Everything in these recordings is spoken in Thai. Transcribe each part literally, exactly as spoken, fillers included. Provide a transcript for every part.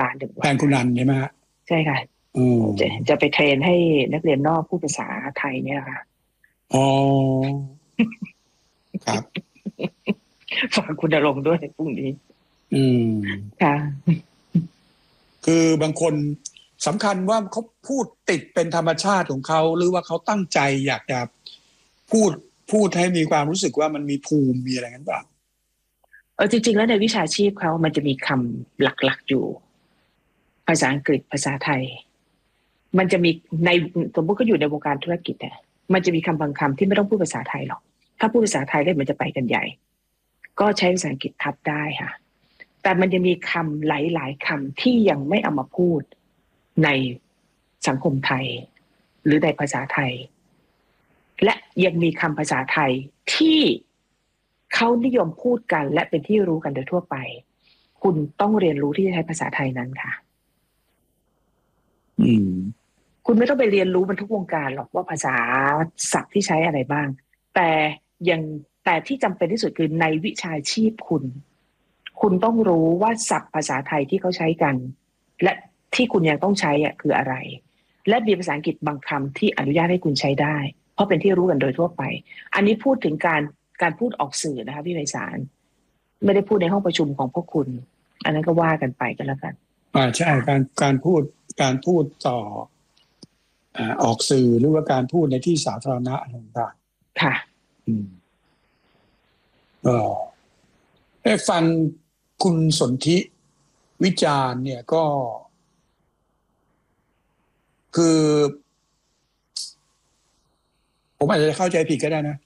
หนึ่งแทวันนคุณนันใช่ไหมฮะใช่ค่ะอืมจะจะไปเทรนให้นักเรียนนอกพูดภาษาไทยเนี่ยค่ะอ๋อครับฝากคุณณรงค์ด้วยพรุ่งนี้อืมค่ะคือบางคนสำคัญว่าเขาพูดติดเป็นธรรมชาติของเขาหรือว่าเขาตั้งใจอยากจะพูดพูดให้มีความรู้สึกว่ามันมีภูมิมีอะไรกันบ้างเออจริงๆแล้วในวิชาชีพเขามันจะมีคำหลักๆอยู่ภาษาอังกฤษภาษาไทยมันจะมีในสมมติก็อยู่ในวงการธุรกิจเนี่ยมันจะมีคำบางคำที่ไม่ต้องพูดภาษาไทยหรอกถ้าพูดภาษาไทยได้มันจะไปกันใหญ่ก็ใช้ภาษาอังกฤษทับได้ค่ะแต่มันจะมีคำหลายๆคำที่ยังไม่เอามาพูดในสังคมไทยหรือในภาษาไทยและยังมีคำภาษาไทยที่เขานิยมพูดกันและเป็นที่รู้กันโดยทั่วไปคุณต้องเรียนรู้ที่จะใช้ภาษาไทยนั้นค่ะอืมคุณไม่ต้องไปเรียนรู้มันทุกวงการหรอกว่าภาษาศัพท์ที่ใช้อะไรบ้างแต่ยังแต่ที่จำเป็นที่สุดคือในวิชาชีพคุณคุณต้องรู้ว่าศัพท์ภาษาไทยที่เขาใช้กันและที่คุณยังต้องใช้อ่ะคืออะไรและมีภาษาอังกฤษบางคำที่อนุญาตให้คุณใช้ได้เพราะเป็นที่รู้กันโดยทั่วไปอันนี้พูดถึงการการพูดออกสื่อนะคะพี่ไพศาลไม่ได้พูดในห้องประชุมของพวกคุณอันนั้นก็ว่ากันไปกันแล้วกันอ่าใช่การการพูดการพูดต่ออ่าออกสื่อหรือว่าการพูดในที่สาธารณะอะไรต่างๆค่ะอืมก็ได้ฟังคุณสนธิวิจารณ์เนี่ยก็คือผมอาจจะเข้าใจผิดก็ได้นะ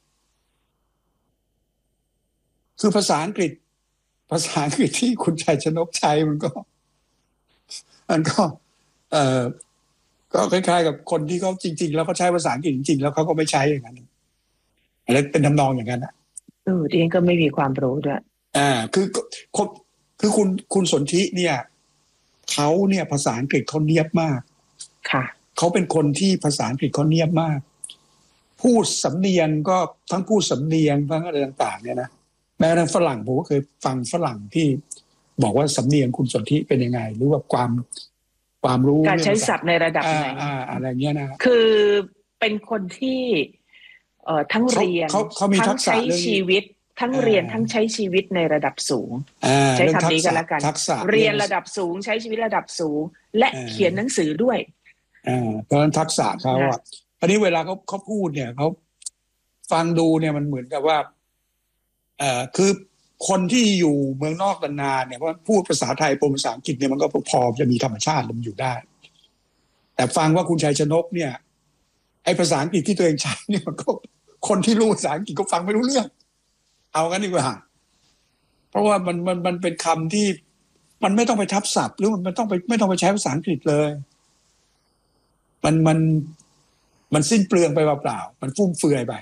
คือภาษาอังกฤษภาษาอังกฤษที่คุณชัยชนกใช้มันก็มันก็เออก็คล้ายๆกับคนที่เขาจริงๆแล้วเขาใช้ภาษาอังกฤษจริงๆแล้วเขาก็ไม่ใช้อย่างนั้นอะไรเป็นทำนองอย่างนั้นอ่ะเออดิฉันก็ไม่มีความรู้ด้วยอ่าคือคนคือคุณคุณสนธิเนี่ยเขาเนี่ยภาษาอังกฤษเขาเนียบมากค่ะเขาเป็นคนที่ภาษาอังกฤษเขาเนียบมากพูดสำเนียงก็ทั้งพูดสำเนียงทั้งอะไรต่างๆเนี่ยนะแม้กระทั่งฝรั่งผมก็เคยฟังฝรั่งที่บอกว่าสำเนียงคุณสนธิเป็นยังไงหรือว่าความความรู้การใช้เรื่องภาษาศัพท์ในระดับไหนอ่าอ่าอะไรเงี้ยนะคือเป็นคนที่เอ่อทั้งเขาเรียนเขาเขามีทั้งทักษะใช้เรื่องชีวิตทั้งอ่เรียนทั้งาใช้ชีวิตในระดับสูงอ่าใช้เรื่องทัคำนี้กักษะนแล้วกันทักษะเรียนเรื่องระดับสูงใช้ชีวิตระดับสูงและอ่เขียนหนังาสือด้วยอ่าเพราะฉะนั้นทักษะเขานะอ่ะอันนี้เวลาเขาเขาพูดเนี่ยเขาฟังดูเนี่ยมันเหมือนกับว่าเอ่อคือคนที่อยู่เมืองนอกนานๆเนี่ยเพราะพูดภาษาไทยปนภาษาอังกฤษเนี่ยมันก็พอจะมีธรรมชาติมันอยู่ได้แต่ฟังว่าคุณชัยชนกเนี่ยไอ้ภาษาอังกฤษที่ตัวเองใช้เนี่ยมันก็คนที่รู้ภาษาอังกฤษก็ฟังไม่รู้เรื่องเอากันดีกว่าเพราะว่ามันมันมันเป็นคำที่มันไม่ต้องไปทับศัพท์หรือมันไม่ต้องไปไม่ต้องไปใช้ภาษาอังกฤษเลยมันมันมันสิ้นเปลืองไปเปล่าๆมันฟุ่มเฟือยไป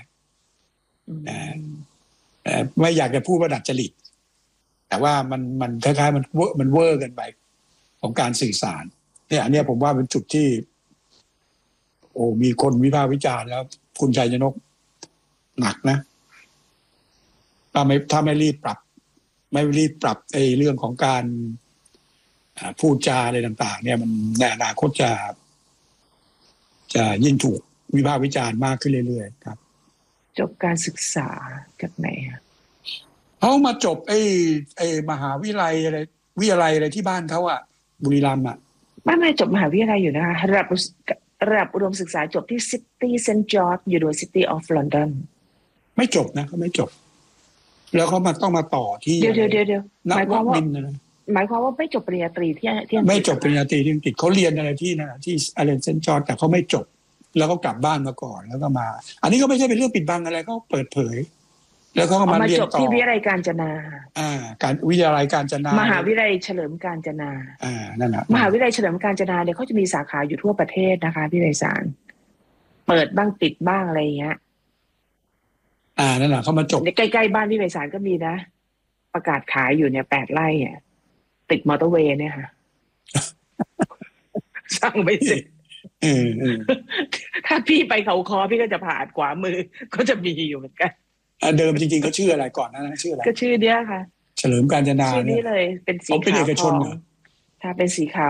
ไม่อยากจะพูดว่าดัดจริตแต่ว่ามันมันคล้ายๆมันเวอร์มันเวอร์กันไปของการสื่อสารเนี่ยอันนี้ผมว่าเป็นจุดที่โอ้มีคนวิพากษ์วิจารณ์แล้วคุณชัยชนกหนักนะถ้าไม่ถ้าไม่รีบปรับไม่รีบปรับไอ้เรื่องของการพูดจาอะไรต่างๆเนี่ยมันในอนาคตจะจะยิ่งถูกวิพากษ์วิจารณ์มากขึ้นเรื่อยๆครับจบการศึกษาจากไหนคะเขามาจบไอ้ไอ้มหาวิทยาลัยอะไรวิทยาลัยอะไรที่บ้านเขาอะบุรีรัมย์อะไม่ไม่จบมหาวิทยาลัยอยู่นะคะระดับระดับอุดมศึกษาจบที่ City เซนต์ George University of London ไม่จบนะเขาไม่จบแล้วเขามาต้องมาต่อที่เดี๋ยวเดี๋ยวเดี๋ยวเดี๋ยวนหมายความว่าวมินทร์นะหมายความว่าไม่จบปริญญาตรีที่ที่อังกฤษไม่จบปริญญาตรีที่อังกฤษเขาเรียนอะไรที่นั่นที่อะไรเซนต์จอร์จแต่เขาไม่จบแล้วก็กลับบ้านมาก่อนแล้วก็มาอันนี้ก็ไม่ใช่เป็นเรื่องปิดบังอะไรเขาเปิดเผยแล้วเขาก็มาเรียนต่อจบที่วิทยาลัยกาญจนาอ่าการวิทยาลัยกาญจนามหาวิทยาลัยเฉลิมกาญจนาอ่านั่นแหละมหาวิทยาลัยเฉลิมกาญจนาเนี่ยเขาจะมีสาขาอยู่ทั่วประเทศนะคะพี่ไพศาลเปิดบ้างปิดบ้างอะไรอย่างเงี้ยอ่านั่นแหละเขามาจบใกล้ๆบ้านพี่ไพศาลก็มีนะประกาศขายอยู่เนี่ยแปดไร่อ่ะติดมอเตอร์เวย์เนี่ยค่ะสร้างไม่เสร็จถ้าพี่ไปเขาคอพี่ก็จะผ่านขวามือก็จะมีอยู่เหมือนกันเดิมจริงๆเขาชื่ออะไรก่อนนะชื่ออะไรก็ชื่อเนี้ยค่ะเฉลิมกาญจนาชื่อนี้เลยเป็นสีขาวเป็นสีขาว